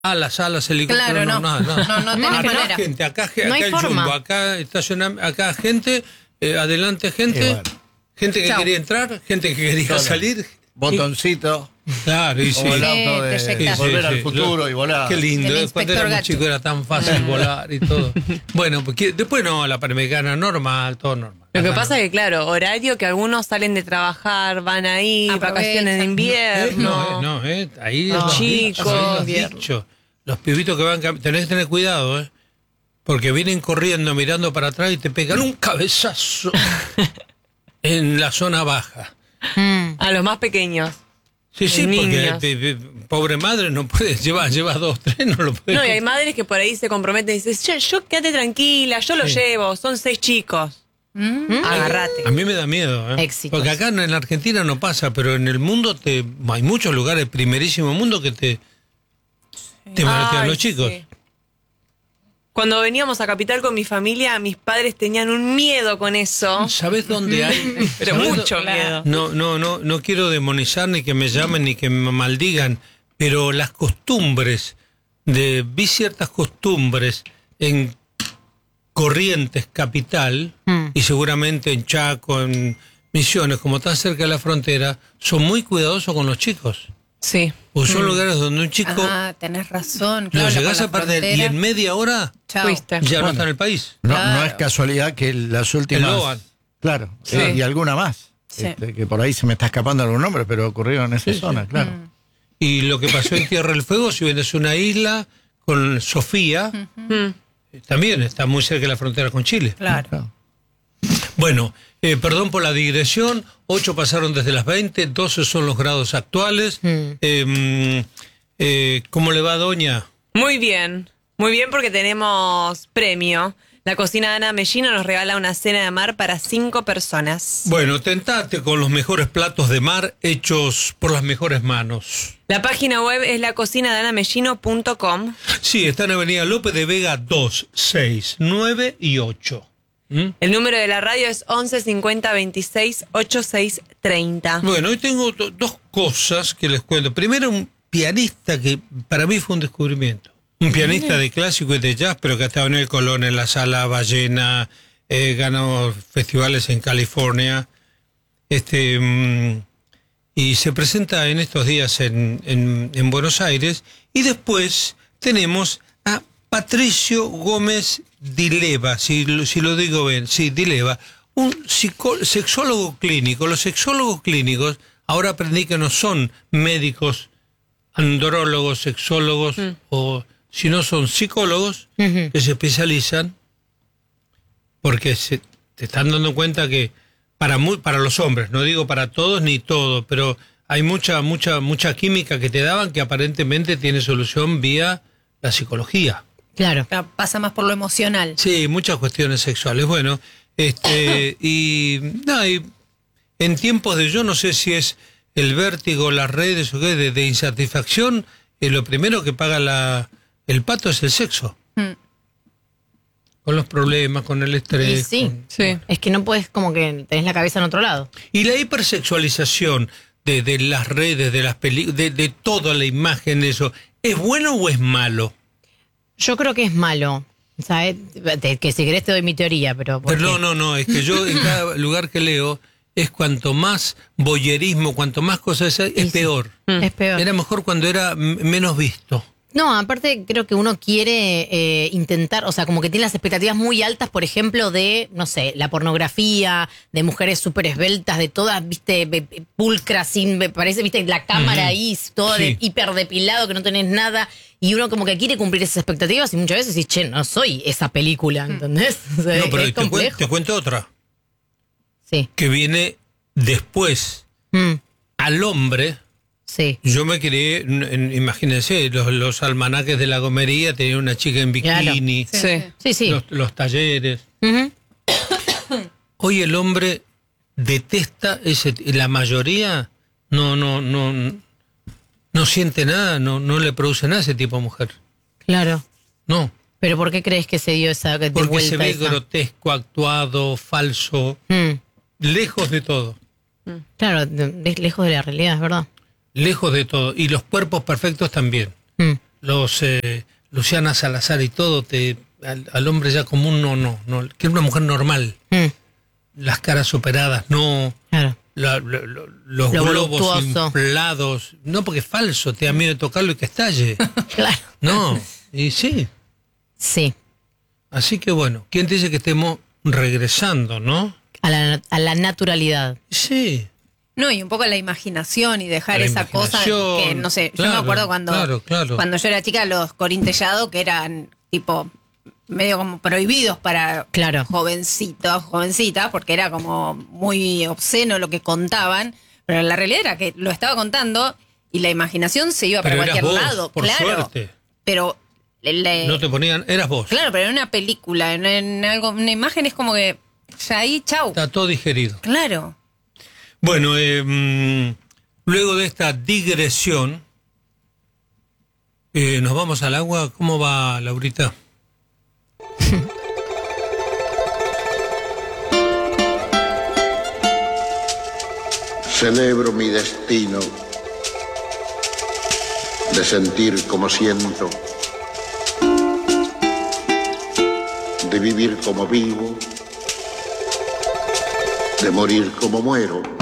alas, helicópteros, Claro, no. No tenés Acá manera. gente, acá No hay el forma. jumbo, acá estacionamiento, acá gente, adelante gente, Y bueno. gente que Chau. quería entrar, gente que quería Claro. salir. Botoncito. Claro, y sí. Como el auto te de eyectás. Volver al Sí. futuro y volar. Qué lindo, El cuando inspector éramos Gacho. chicos era tan fácil volar y todo. Bueno, porque después no, la Panamericana normal, todo normal. Lo que Acá pasa no. es que, claro, horario que algunos salen de trabajar, van ahí, Aprovechan. vacaciones de invierno. No, ahí No. los Chicos, los invierno. dichos. Los pibitos que van, tenés que tener cuidado, porque vienen corriendo, mirando para atrás y te pegan un cabezazo en la zona baja. A los más pequeños. Sí, Los porque niños. pobre madre no puede lleva 2, 3, no lo puede. No, y hay madres que por ahí se comprometen y dicen, yo quédate tranquila, yo lo llevo, son 6 chicos. Agárrate. A mí me da miedo, Éxitos. porque acá en la Argentina no pasa, pero en el mundo hay muchos lugares, primerísimo mundo, que te manotean Ay, los chicos. sí. Cuando veníamos a Capital con mi familia, mis padres tenían un miedo con eso. ¿Sabés dónde hay? Pero ¿Sabés mucho miedo. No quiero demonizar ni que me llamen ni que me maldigan, pero las costumbres, vi ciertas costumbres en Corrientes capital y seguramente en Chaco, en Misiones, como tan cerca de la frontera, son muy cuidadosos con los chicos. Sí. O son lugares donde un chico Tenés razón. lo Claro, llegás con a la perder y frontera. en media hora Chao. Fuiste. ya no está en el país. No, Claro. no es casualidad que las últimas. El Logan. Claro, Sí. y alguna más. Sí. Que por ahí se me está escapando algún nombre, pero ocurrieron en esa zona, claro. Y lo que pasó en Tierra del Fuego, si vienes a una isla con Sofía, también está muy cerca de la frontera con Chile. Claro. Claro. Bueno, perdón por la digresión, 8 pasaron desde las 20, 12 son los grados actuales. ¿Cómo le va, doña? Muy bien porque tenemos premio. La cocina de Ana Mellino nos regala una cena de mar para 5 personas. Bueno, tentate con los mejores platos de mar hechos por las mejores manos. La página web es lacocinadeanamellino.com. Sí, está en Avenida López de Vega 2, 6, 9 y 8. El número de la radio es 11 50 26 86 30. Bueno, hoy tengo dos cosas que les cuento. Primero, un pianista que para mí fue un descubrimiento. Un pianista de clásico y de jazz, pero que ha estado en el Colón, en la Sala Ballena, ganó festivales en California. Y se presenta en estos días en Buenos Aires. Y después tenemos a Patricio Gómez Dileva, si lo digo bien, sí, Dileva, un sexólogo clínico. Los sexólogos clínicos, ahora aprendí que no son médicos, andrólogos, sexólogos, sino son psicólogos que se especializan, porque te están dando cuenta que para los hombres, no digo para todos ni todo, pero hay mucha química que te daban que aparentemente tiene solución vía la psicología. Claro. Pasa más por lo emocional. Sí, muchas cuestiones sexuales. Bueno, y en tiempos de, yo no sé si es el vértigo, las redes o qué, de insatisfacción, lo primero que paga el pato es el sexo. Con los problemas, con el estrés. Y sí. Sí. Es que no puedes, como que tenés la cabeza en otro lado. Y la hipersexualización de las redes, de las películas, de toda la imagen, eso, ¿es bueno o es malo? Yo creo que es malo. ¿Sabes? Que si querés te doy mi teoría, pero... ¿por Pero qué? no, es que yo en cada lugar que leo, es cuanto más voyerismo, cuanto más cosas hay, es sí. peor. Es peor. Era mejor cuando era menos visto. No, aparte creo que uno quiere intentar, o sea, como que tiene las expectativas muy altas, por ejemplo, de, no sé, la pornografía, de mujeres súper esbeltas, de todas, viste, pulcras, me parece, viste, la cámara ahí, todo Sí. hiperdepilado, que no tenés nada, y uno como que quiere cumplir esas expectativas y muchas veces dices, che, no soy esa película, ¿entendés? O sea, No, pero es te complejo. cuento otra, Sí. que viene después. Al hombre, Sí. yo me crié, imagínense, los almanaques de la gomería, tenía una chica en bikini, Sí. Sí, sí. los talleres. Ujú. Hoy el hombre detesta la mayoría no siente nada, no le produce nada a ese tipo de mujer. Claro. No, Pero ¿por qué crees que se dio esa de porque vuelta se ve esa? grotesco, actuado, falso, lejos de todo, Claro, lejos de la realidad, es verdad. lejos de todo. Y los cuerpos perfectos también. Luciana Salazar y todo, al hombre ya común no, que es una mujer normal. Las caras operadas, no. Claro. Los Lo globos voluptuoso. inflados. No, porque es falso, te da miedo de tocarlo y que estalle. Claro. No, y sí. Sí. Así que bueno, ¿quién te dice que estemos regresando, no? A la naturalidad. Sí. No, y un poco la imaginación y dejar A la esa cosa imaginación, que, no sé, yo claro, me acuerdo cuando yo era chica, los corintellado que eran tipo medio como prohibidos para Claro. jovencitos, jovencitas, porque era como muy obsceno lo que contaban, pero la realidad era que lo estaba contando y la imaginación se iba para Pero eras cualquier vos, lado, por claro. suerte. Pero No te ponían, eras vos. claro, pero en una película, en algo, una imagen es como que ya ahí, chau. Está todo digerido. Claro. Bueno, luego de esta digresión, nos vamos al agua. ¿Cómo va, Laurita? Celebro mi destino de sentir como siento, de vivir como vivo, de morir como muero.